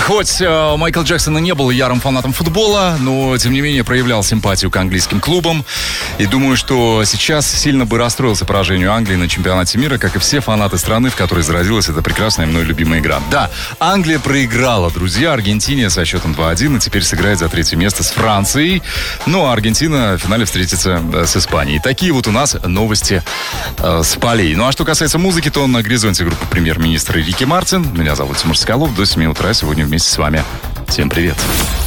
Хоть Майкл Джексон и не был ярым фанатом футбола, но, тем не менее, проявлял симпатию к английским клубам. И думаю, что сейчас сильно бы расстроился поражению Англии на чемпионате мира, как и все фанаты страны, в которой зародилась эта прекрасная мной любимая игра. Да, Англия проиграла, друзья, Аргентине со счетом 2-1, и теперь сыграет за третье место с Францией. Ну, а Аргентина в финале встретится с Испанией. Такие вот у нас новости с полей. Ну, а что касается музыки, то на горизонте группа премьер-министра Рики Мартин. Меня зовут Тимур Соколов. До 7 утра сегодня вместе с вами. Всем привет.